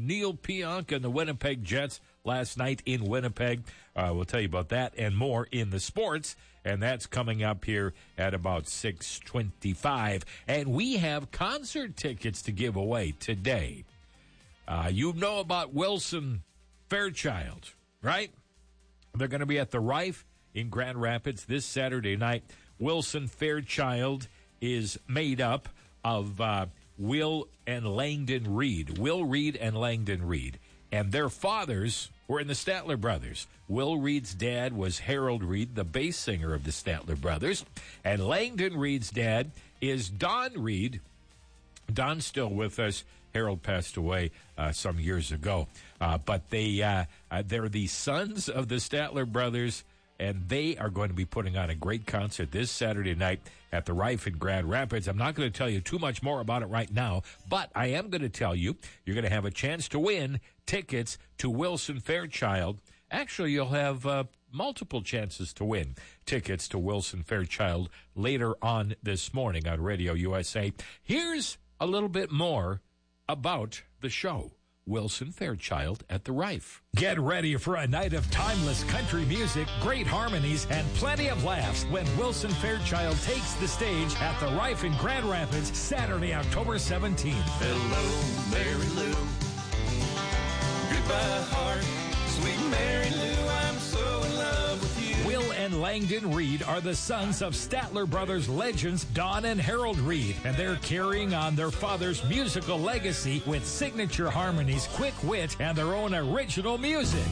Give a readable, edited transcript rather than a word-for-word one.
Neil Pionk and the Winnipeg Jets last night in Winnipeg. We'll tell you about that and more in the sports, and that's coming up here at about 6:25. And we have concert tickets to give away today. You know about Wilson Fairchild, right? They're going to be at the Rife in Grand Rapids this Saturday night. Wilson Fairchild is made up of Will and Langdon Reed. Will Reed and Langdon Reed. And their fathers were in the Statler Brothers. Will Reed's dad was Harold Reed, the bass singer of the Statler Brothers. And Langdon Reed's dad is Don Reed. Don's still with us. Harold passed away some years ago. But they're the sons of the Statler Brothers, and they are going to be putting on a great concert this Saturday night at the Rife in Grand Rapids. I'm not going to tell you too much more about it right now, but I am going to tell you you're going to have a chance to win tickets to Wilson Fairchild. Actually, you'll have multiple chances to win tickets to Wilson Fairchild later on this morning on Radio USA. Here's a little bit more about the show. Wilson Fairchild at the Rife. Get ready for a night of timeless country music, great harmonies, and plenty of laughs when Wilson Fairchild takes the stage at the Rife in Grand Rapids, Saturday, October 17th. Hello, Mary Lou. Goodbye, heart. Sweet Mary Lou, I'm so in love with you. Will and Langdon Reed are the sons of Statler Brothers legends Don and Harold Reed, and they're carrying on their father's musical legacy with signature harmonies, quick wit, and their own original music.